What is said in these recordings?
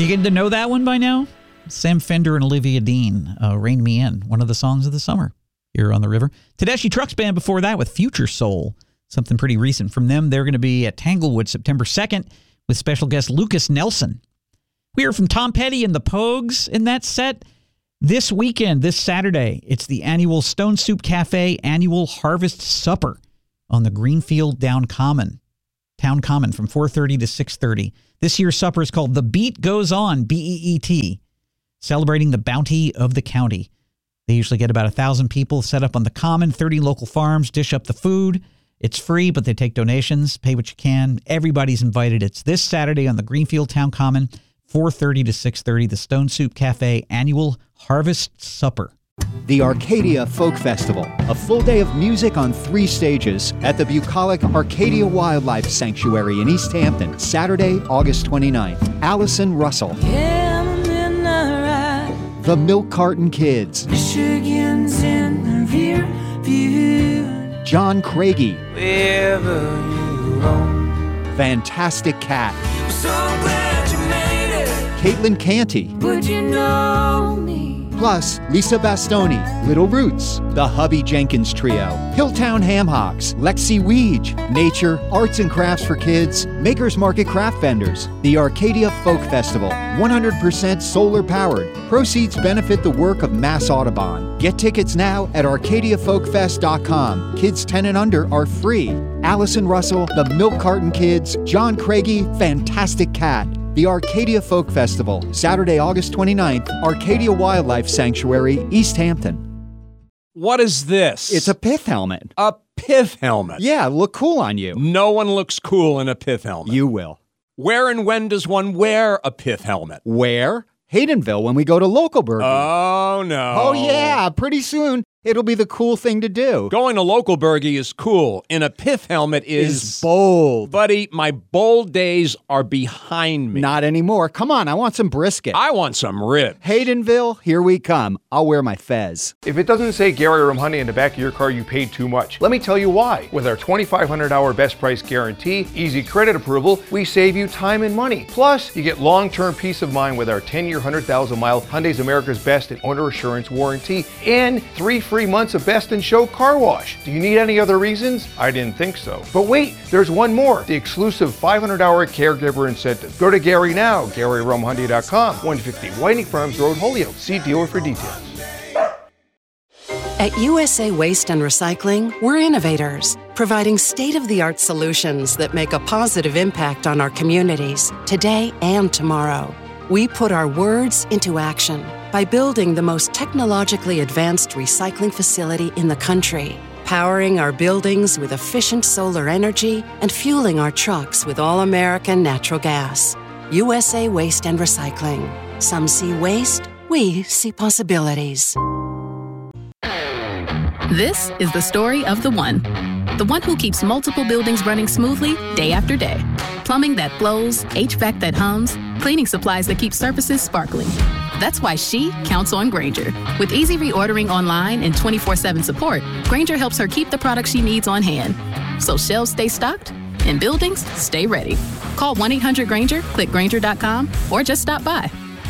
You getting to know that one by now? Sam Fender and Olivia Dean, Rain Me In, one of the songs of the summer here on the river. Tedeschi Trucks Band before that with Future Soul, something pretty recent from them. They're going to be at Tanglewood September 2nd with special guest Lucas Nelson. We heard from Tom Petty and the Pogues in that set. This weekend, this Saturday, it's the annual Stone Soup Cafe annual Harvest Supper on the Greenfield Town Common from 4:30 to 6:30. This year's supper is called The Beat Goes On, BEET, celebrating the bounty of the county. They usually get about 1,000 people set up on the Common, 30 local farms, dish up the food. It's free, but they take donations. Pay what you can. Everybody's invited. It's this Saturday on the Greenfield Town Common, 4:30 to 6:30, the Stone Soup Cafe annual Harvest Supper. The Arcadia Folk Festival, a full day of music on 3 stages at the bucolic Arcadia Wildlife Sanctuary in East Hampton, Saturday, August 29th. Allison Russell. The Milk Carton Kids. Michigan's in the rear view. John Craigie. Wherever you roam. Fantastic Cat. I'm so glad you made it. Caitlin Canty. Would you know me? Plus, Lisa Bastoni, Little Roots, the Hubby Jenkins Trio, Hilltown Ham Hocks, Lexi Weege, Nature, Arts and Crafts for Kids, Makers Market Craft Vendors, the Arcadia Folk Festival, 100% solar powered. Proceeds benefit the work of Mass Audubon. Get tickets now at arcadiafolkfest.com. Kids 10 and under are free. Allison Russell, the Milk Carton Kids, John Craigie, Fantastic Cat. The Arcadia Folk Festival, Saturday, August 29th, Arcadia Wildlife Sanctuary, East Hampton. What is this? It's a pith helmet. A pith helmet? Yeah, look cool on you. No one looks cool in a pith helmet. You will. Where and when does one wear a pith helmet? Where? Haydenville when we go to Local Burger. Oh, no. Oh, yeah. Pretty soon, it'll be the cool thing to do. Going to Local Burger is cool. In a pith helmet is bold. Buddy, my bold days are behind me. Not anymore. Come on, I want some brisket. I want some ribs. Haydenville, here we come. I'll wear my fez. If it doesn't say Gary Rumhundy in the back of your car, you paid too much. Let me tell you why. With our 2,500-hour best price guarantee, easy credit approval, we save you time and money. Plus, you get long-term peace of mind with our 10-year, 100,000-mile Hyundai's America's Best and Owner Assurance warranty and 3 free months of Best in Show car wash. Do you need any other reasons? I didn't think so. But wait, there's one more. The exclusive 500-hour caregiver incentive. Go to Gary now, GaryRumhundy.com, 150 Whiting Farms Road, Holyoke. See dealer for details. At USA Waste and Recycling, we're innovators, providing state-of-the-art solutions that make a positive impact on our communities, today and tomorrow. We put our words into action by building the most technologically advanced recycling facility in the country, powering our buildings with efficient solar energy and fueling our trucks with all-American natural gas. USA Waste and Recycling. Some see waste, we see possibilities. This is the story of the one who keeps multiple buildings running smoothly day after day. Plumbing that flows, HVAC that hums, cleaning supplies that keep surfaces sparkling. That's why she counts on Grainger. With easy reordering online and 24/7 support, Grainger helps her keep the products she needs on hand. So shelves stay stocked and buildings stay ready. Call 1-800-GRAINGER, click Grainger.com, or just stop by.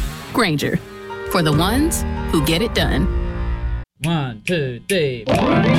Grainger, for the ones who get it done. 1, 2, 3.